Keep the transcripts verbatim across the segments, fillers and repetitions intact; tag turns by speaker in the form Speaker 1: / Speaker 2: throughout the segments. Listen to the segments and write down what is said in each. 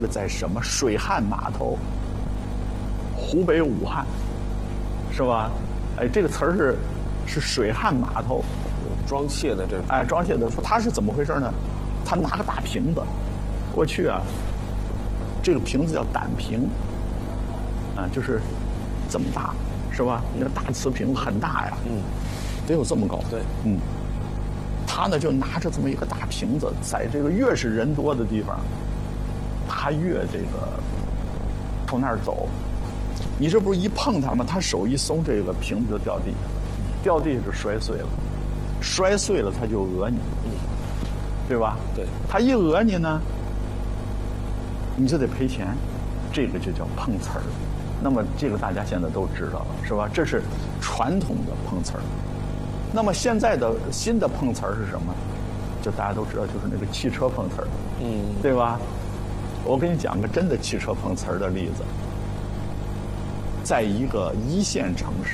Speaker 1: 在什么水旱码头，湖北武汉，是吧？哎，这个词儿是是水旱码头，
Speaker 2: 装卸的这个，
Speaker 1: 哎，装卸的。他是怎么回事呢？他拿个大瓶子，过去啊，这个瓶子叫胆瓶，啊，就是这么大，是吧？那个大瓷瓶很大呀，
Speaker 2: 嗯，
Speaker 1: 得有这么高。
Speaker 2: 对，
Speaker 1: 嗯，他呢就拿着这么一个大瓶子，在这个越是人多的地方，他越这个从那儿走。你这不是一碰它吗？他手一松，这个瓶子就掉地下了，掉地下就摔碎了，摔碎了他就讹你，对吧？
Speaker 2: 对，
Speaker 1: 他一讹你呢，你就得赔钱，这个就叫碰瓷儿。那么这个大家现在都知道了，是吧？这是传统的碰瓷儿。那么现在的新的碰瓷儿是什么？就大家都知道，就是那个汽车碰瓷儿，
Speaker 2: 嗯，
Speaker 1: 对吧？我给你讲个真的汽车碰瓷儿的例子。在一个一线城市，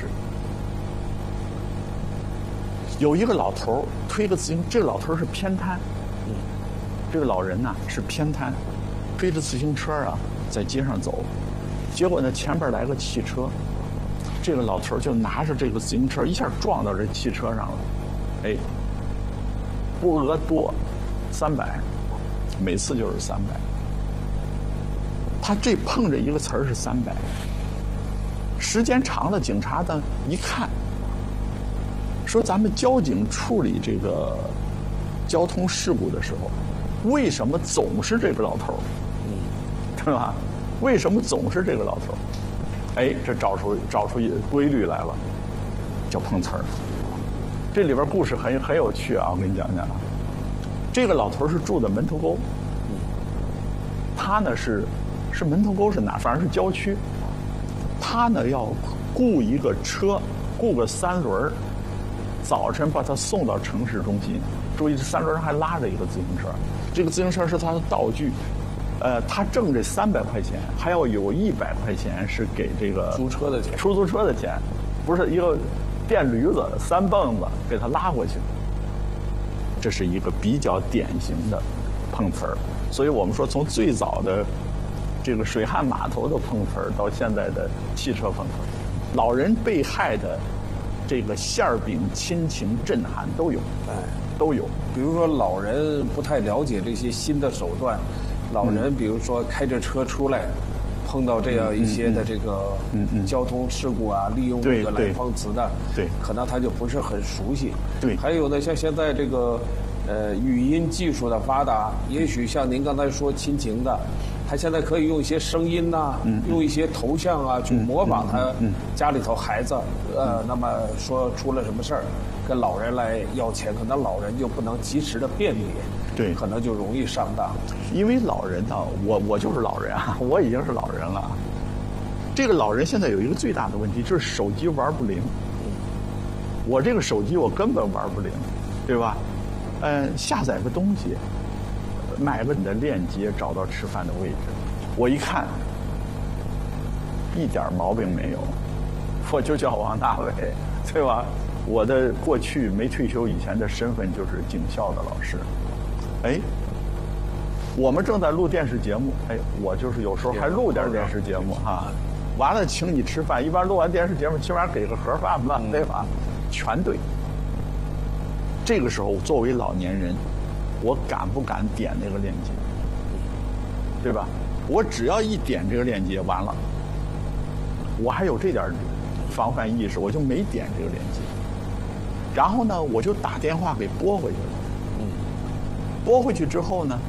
Speaker 1: 有一个老头推个自行，这个老头是偏瘫，嗯，这个老人呐、是偏瘫，推着自行车啊在街上走，结果呢前边来个汽车，这个老头就拿着这个自行车一下撞到这汽车上了，哎，不讹多，三百，每次就是三百，他这碰着一个词儿是三百。时间长了，警察呢一看，说咱们交警处理这个交通事故的时候，为什么总是这个老头儿？嗯，对吧？为什么总是这个老头儿？哎，这找出找出一规律来了，叫碰瓷儿。这里边故事很很有趣啊，我跟你讲讲啊。这个老头儿是住在门头沟，他呢是是门头沟是哪？反正是郊区。他呢要雇一个车，雇个三轮儿，早晨把他送到城市中心。注意，这三轮上还拉着一个自行车，这个自行车是他的道具。呃，他挣这三百块钱，还要有一百块钱是给这个
Speaker 2: 租车的钱，
Speaker 1: 出租车的钱，不是一个电驴子三蹦子给他拉过去。这是一个比较典型的碰瓷儿，所以我们说从最早的这个水旱码头的碰瓷儿，到现在的汽车碰瓷儿，老人被害的这个馅儿饼亲情震撼都有，
Speaker 2: 哎，
Speaker 1: 都有。
Speaker 2: 比如说老人不太了解这些新的手段，老人比如说开着车出来，碰到这样一些的这个交通事故啊，利用这个来碰瓷的，
Speaker 1: 对，
Speaker 2: 可能他就不是很熟悉。
Speaker 1: 对，
Speaker 2: 还有呢，像现在这个呃语音技术的发达，也许像您刚才说亲情的。他现在可以用一些声音呐、啊嗯，用一些头像啊，去模仿他家里头孩子，嗯嗯、呃，那么说出了什么事儿，跟老人来要钱，可能老人就不能及时的辨别，
Speaker 1: 对，
Speaker 2: 可能就容易上当。
Speaker 1: 因为老人呢，我我就是老人啊，我已经是老人了。这个老人现在有一个最大的问题，就是手机玩不灵。我这个手机我根本玩不灵，对吧？嗯，下载个东西。买个你的链接，找到吃饭的位置，我一看，一点毛病没有，我就叫王大伟，对吧？我的过去没退休以前的身份就是警校的老师，哎，我们正在录电视节目，哎，我就是有时候还录点电视节目哈，完了请你吃饭，一般录完电视节目起码给个盒饭吧，对吧？全对。这个时候作为老年人。我敢不敢点那个链接，对吧？我只要一点这个链接，完了，我还有这点防范意识，我就没点这个链接。然后呢，我就打电话给拨回去了。嗯，拨回去之后呢，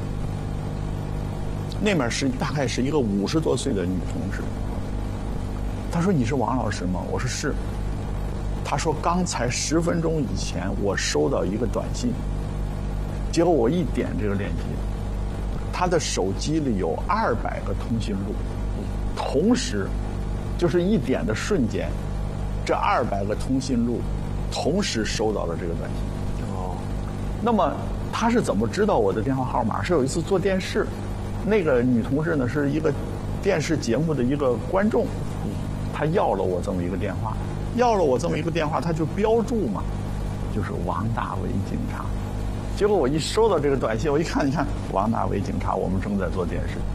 Speaker 1: 那面是大概是一个五十多岁的女同志。她说：“你是王老师吗？”我说：“是。”她说：“刚才十分钟以前，我收到一个短信。”结果我一点这个链接，他的手机里有二百个通讯录，同时，就是一点的瞬间，这二百个通讯录同时收到了这个短信。哦，那么他是怎么知道我的电话号码？是有一次做电视，那个女同志呢是一个电视节目的一个观众，她要了我这么一个电话，要了我这么一个电话，她就标注嘛，就是王大为警察。结果我一收到这个短信，我一看，你看王大为警察，我们正在做电视。